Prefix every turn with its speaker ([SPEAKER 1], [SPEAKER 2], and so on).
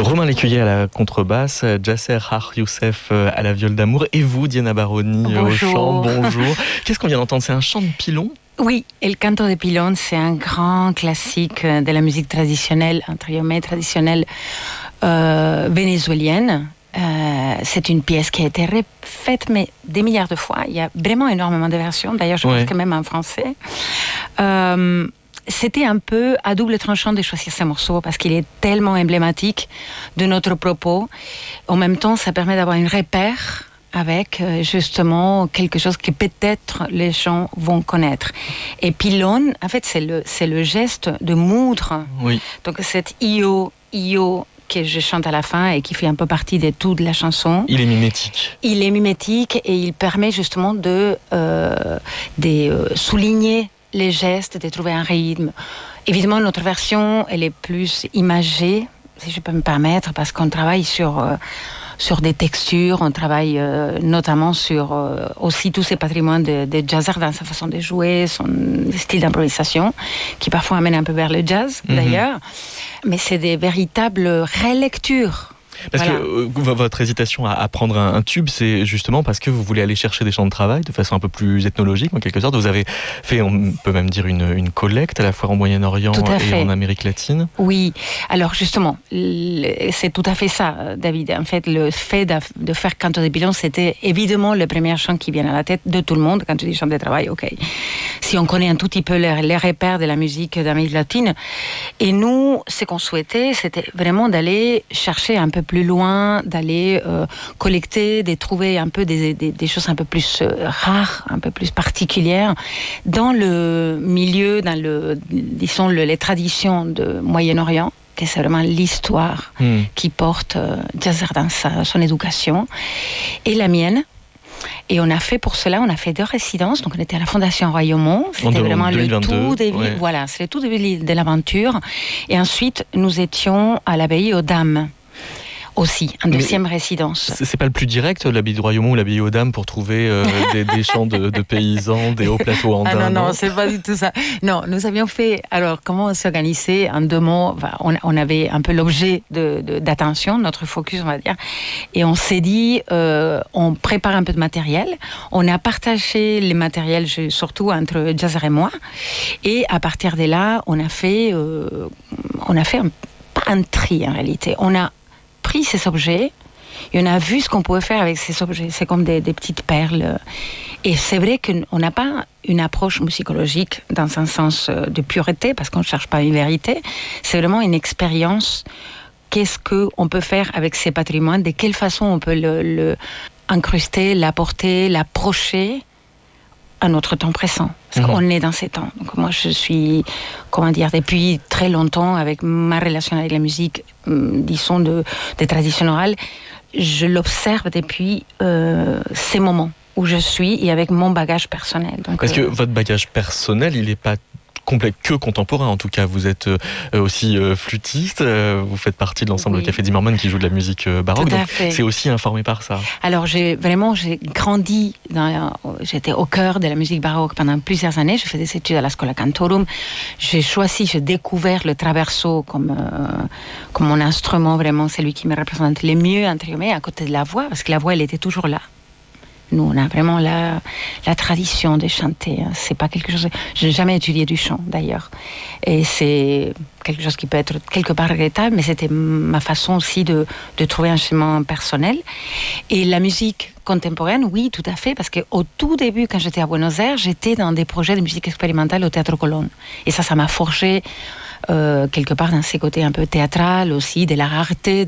[SPEAKER 1] Romain Lécuyer à la contrebasse, Jasser Har Youssef à la viole d'amour et vous, Diana Baroni, au chant. Bonjour. Qu'est-ce qu'on vient d'entendre? C'est un chant de pilon?
[SPEAKER 2] Oui, El Canto de Pilón, c'est un grand classique de la musique traditionnelle, entre guillemets traditionnelle vénézuélienne. C'est une pièce qui a été refaite mais des milliards de fois. Il y a vraiment énormément de versions. D'ailleurs, je pense que même en français. C'était un peu à double tranchant de choisir ce morceau parce qu'il est tellement emblématique de notre propos. En même temps, ça permet d'avoir un repère avec justement quelque chose que peut-être les gens vont connaître. Et pilon, en fait, c'est le geste de moudre. Oui. Donc cet io que je chante à la fin et qui fait un peu partie de toute la chanson.
[SPEAKER 1] Il est mimétique.
[SPEAKER 2] Il est mimétique et il permet justement de souligner les gestes, de trouver un rythme. Évidemment, notre version, elle est plus imagée, si je peux me permettre, parce qu'on travaille sur des textures, on travaille notamment sur aussi tous ces patrimoines de jazzer dans sa façon de jouer, son style d'improvisation, qui parfois amène un peu vers le jazz, d'ailleurs. Mais c'est des véritables relectures.
[SPEAKER 1] Parce que votre hésitation à prendre un tube, c'est justement parce que vous voulez aller chercher des champs de travail de façon un peu plus ethnologique, en quelque sorte. Vous avez fait, on peut même dire, une collecte à la fois en Moyen-Orient et en Amérique latine.
[SPEAKER 2] Oui, alors justement, c'est tout à fait ça, David. En fait, le fait de faire Canto de Pilón, c'était évidemment le premier chant qui vient à la tête de tout le monde quand tu dis chant de travail, ok. Si on connaît un tout petit peu les repères de la musique d'Amérique latine. Et nous, ce qu'on souhaitait, c'était vraiment d'aller chercher un peu plus loin, d'aller collecter, de trouver un peu des choses un peu plus rares, un peu plus particulières dans le milieu, dans les traditions de Moyen-Orient, que c'est vraiment l'histoire qui porte Jasser dans son éducation, et la mienne. Et on a fait pour cela, on a fait 2 résidences. Donc on était à la Fondation Royaumont. C'était vraiment le tout début. Voilà, c'est le tout début de l'aventure. Et ensuite, nous étions à l'abbaye aux Dames. Aussi, en 2e résidence.
[SPEAKER 1] C'est pas le plus direct, l'abbaye de Royaumont ou l'abbaye aux Dames, pour trouver des champs de paysans, des hauts plateaux andins?
[SPEAKER 2] Non, c'est pas du tout ça. Non, nous avions fait, alors comment s'organiser en 2 mots, on avait un peu l'objet d'attention, notre focus, on va dire, et on s'est dit, on prépare un peu de matériel, on a partagé les matériels surtout entre Jasser et moi, et à partir de là, on a fait pas un tri en réalité, on a pris ces objets et on a vu ce qu'on pouvait faire avec ces objets. C'est comme des petites perles. Et c'est vrai qu'on n'a pas une approche musicologique dans un sens de pureté, parce qu'on ne cherche pas une vérité. C'est vraiment une expérience. Qu'est-ce qu'on peut faire avec ces patrimoines? De quelle façon on peut le incruster, l'apporter, l'approcher à notre temps présent, parce qu'on est dans ces temps. Donc moi, je suis, depuis très longtemps, avec ma relation avec la musique, disons, des traditions orales, je l'observe depuis ces moments où je suis et avec mon bagage personnel. Donc,
[SPEAKER 1] parce que votre bagage personnel, il n'est pas complet que contemporain, en tout cas. Vous êtes aussi flûtiste, vous faites partie de l'ensemble Café Zimmermann qui joue de la musique baroque, donc c'est aussi informé par ça.
[SPEAKER 2] Alors j'ai grandi, j'étais au cœur de la musique baroque pendant plusieurs années, je fais des études à la Schola Cantorum, j'ai découvert le traverso comme mon instrument, vraiment celui qui me représente le mieux, entre guillemets, à côté de la voix, parce que la voix elle était toujours là. Nous, on a vraiment la tradition de chanter. C'est pas quelque chose. Je n'ai jamais étudié du chant, d'ailleurs. Et c'est quelque chose qui peut être quelque part regrettable, mais c'était ma façon aussi de trouver un chemin personnel. Et la musique contemporaine, oui, tout à fait, parce qu'au tout début, quand j'étais à Buenos Aires, j'étais dans des projets de musique expérimentale au Théâtre Colón. Et ça m'a forgé quelque part dans ces côtés un peu théâtral aussi, de la rareté,